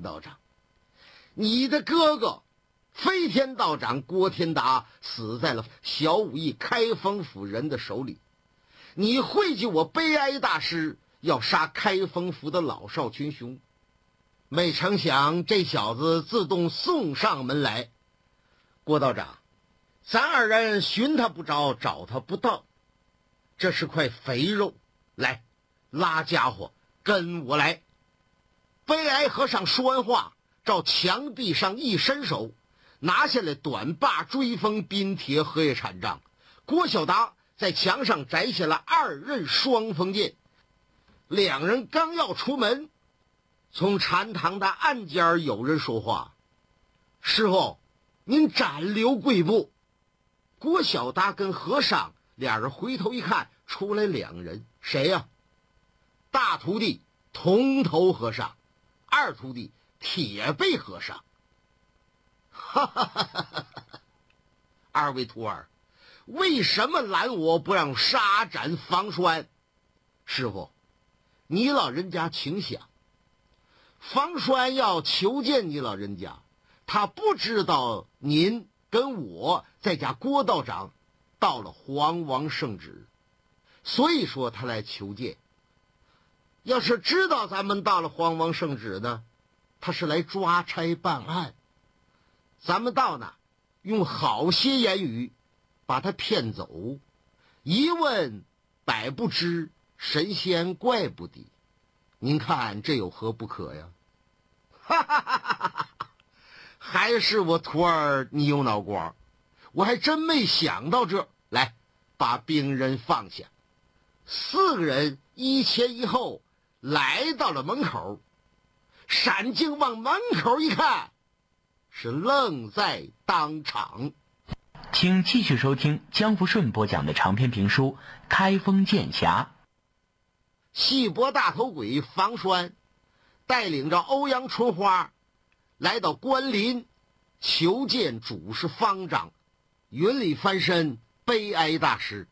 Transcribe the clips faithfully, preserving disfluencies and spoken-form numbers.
道长，你的哥哥飞天道长郭天达死在了小武艺开封府人的手里，你汇集我悲哀大师要杀开封府的老少群雄，没成想这小子自动送上门来。郭道长，咱二人寻他不着，找他不到，这是块肥肉，来，拉家伙跟我来。悲哀和尚说完话，照墙壁上一伸手，拿下来短把追风冰铁荷叶禅杖。郭小达在墙上摘下了二刃双锋剑，两人刚要出门，从禅堂的暗间有人说话：“师傅，您暂留贵步。”郭小达跟和尚俩人回头一看，出来两人，谁呀、啊？大徒弟铜头和尚，二徒弟铁背和尚。哈哈哈哈哈！二位徒儿，为什么拦我不让杀斩房栓？师傅，你老人家请想，房栓要求见你老人家，他不知道您跟我再加郭道长到了皇王圣旨，所以说他来求见。要是知道咱们到了皇王圣旨呢，他是来抓差办案。咱们到那用好些言语把他骗走，一问百不知，神仙怪不得。您看这有何不可呀？哈哈哈哈哈！还是我徒儿你有脑瓜，我还真没想到这。来，把兵人放下。四个人一前一后来到了门口，闪镜往门口一看，是愣在当场。 请继续收听江福顺播讲的长篇评书《开封剑侠》。 细脖大头鬼房栓带领着欧阳春花来到关林，求见主事方丈云里翻身悲哀大师。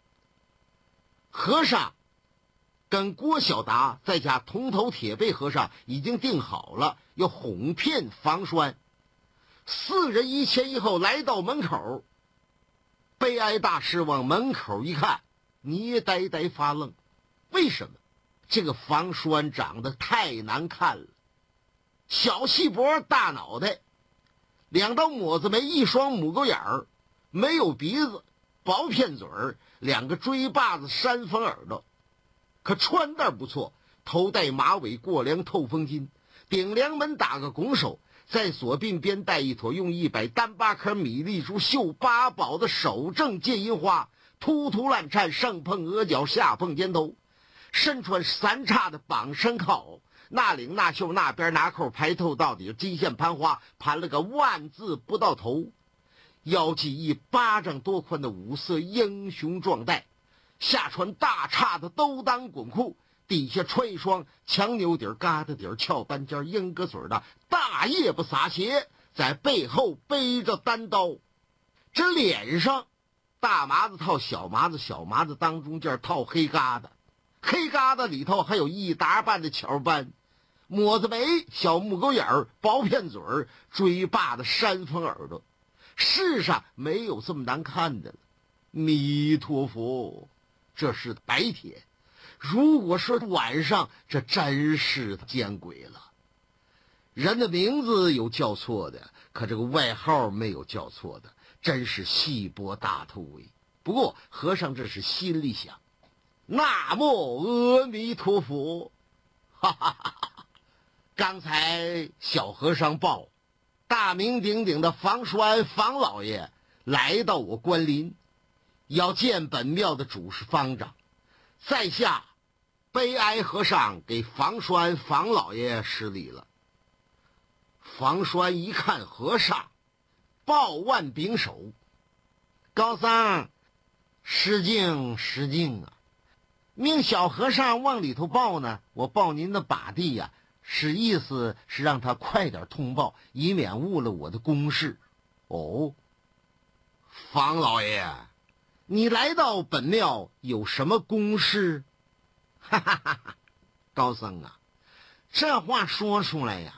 和尚跟郭小达再加铜头铁背和尚已经定好了，要哄骗房栓。四人一前一后来到门口，悲哀大师往门口一看，你也呆呆发愣。为什么？这个房栓长得太难看了，小细脖大脑袋，两道抹子眉，一双母狗眼儿，没有鼻子，薄片嘴儿，两个锥把子山峰耳朵。可穿戴不错，头戴马尾，过梁透风巾，顶梁门打个拱手，在左鬓边戴一坨用一百单八颗米粒珠绣八宝的手正金银花，突突乱颤，上碰额角，下碰肩头，身穿三叉的绑身靠，那领那袖那边拿扣排透到底，金线盘花，盘了个万字不到头，腰系一巴掌多宽的五色英雄壮带，下穿大叉的兜裆滚裤，底下穿一双强牛底疙瘩底翘半尖鹰鸽嘴的大叶不撒鞋，在背后背着单刀。这脸上大麻子套小麻子，小麻子当中间套黑疙瘩，黑疙瘩里头还有一大半的巧斑，抹子眉，小木狗眼儿，薄片嘴儿，锥把的山峰耳朵。世上没有这么难看的了。弥陀佛，这是白天，如果是晚上，这真是见鬼了。人的名字有叫错的，可这个外号没有叫错的，真是细脖大头鬼。不过和尚这是心里想，南无阿弥陀佛。哈哈哈哈！刚才小和尚报，大名鼎鼎的房栓房老爷来到我关林，要见本庙的主事方丈。在下悲哀和尚给房栓房老爷施礼了。房栓一看和尚，抱腕拱手：“高僧，失敬失敬啊！命小和尚往里头报呢，我报您的把地呀、啊，是意思是让他快点通报，以免误了我的公事。”哦，房老爷，你来到本庙有什么公事？哈哈哈哈！高僧啊，这话说出来呀，